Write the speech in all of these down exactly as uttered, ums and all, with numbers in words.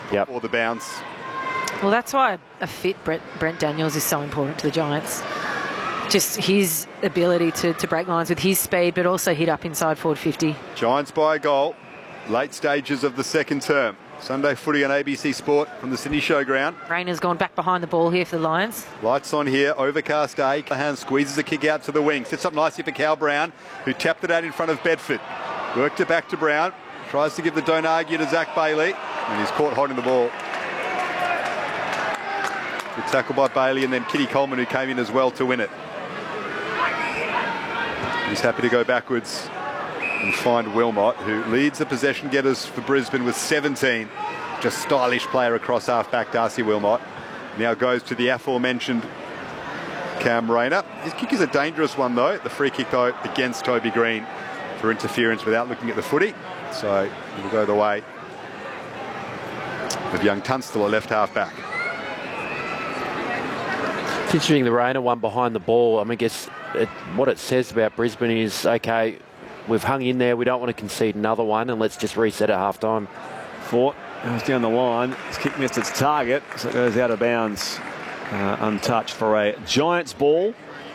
yep. before the bounce. Well, that's why a fit Brent, Brent Daniels is so important to the Giants. Just his ability to, to break lines with his speed, but also hit up inside forward fifty. Giants by a goal. Late stages of the second term. Sunday footy on A B C Sport from the Sydney Showground. Rayner's gone back behind the ball here for the Lions. Lights on here, overcast day. Callahan squeezes a kick out to the wing. Sits up nicely for Cal Brown, who tapped it out in front of Bedford. Worked it back to Brown. Tries to give the don't argue to Zach Bailey. And he's caught holding the ball. Good tackle by Bailey, and then Kitty Coleman, who came in as well to win it. He's happy to go backwards and find Wilmot, who leads the possession getters for Brisbane with seventeen. Just stylish player across half-back, Darcy Wilmot. Now goes to the aforementioned Cam Rayner. His kick is a dangerous one, though. The free kick, though, against Toby Green for interference without looking at the footy. So it will go the way of young Tunstall, a left half-back. It's interesting, the Rayner one behind the ball. I mean, I guess it, what it says about Brisbane is, OK, we've hung in there. We don't want to concede another one, and let's just reset at half-time. Fort goes down the line. His kick missed its target, so it goes out of bounds, uh, untouched for a Giants ball.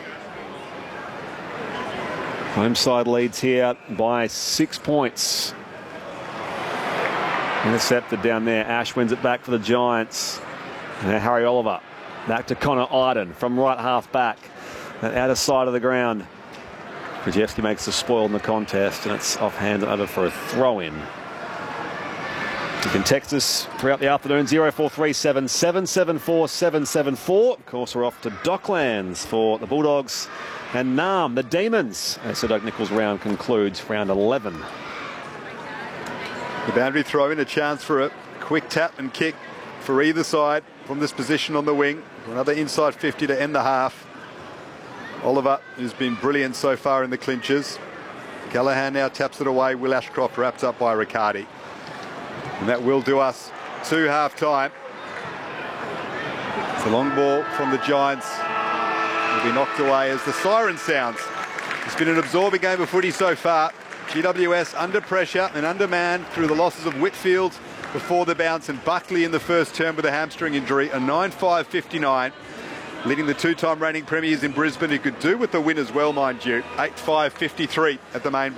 Home side leads here by six points. Intercepted down there. Ash wins it back for the Giants. And Harry Oliver back to Connor Iden from right half back. That outer side of the ground. Krzyzewski makes the spoil in the contest, and it's offhand over for a throw-in. You can text us throughout the afternoon, zero four three seven, seven seven four, seven seven four. Of course, we're off to Docklands for the Bulldogs and Nam, the Demons, as the Doug Nicholls round concludes round eleven. The boundary throw in, a chance for a quick tap and kick for either side from this position on the wing. Another inside fifty to end the half. Oliver has been brilliant so far in the clinches. Callahan now taps it away. Will Ashcroft wrapped up by Riccardi. And that will do us to half-time. It's a long ball from the Giants. Will be knocked away as the siren sounds. It's been an absorbing game of footy so far. G W S under pressure and undermanned through the losses of Whitfield before the bounce and Buckley in the first term with a hamstring injury. A nine five fifty-nine. Leading the two-time reigning premiers in Brisbane, who could do with the win as well, mind you. eight five fifty-three at the main.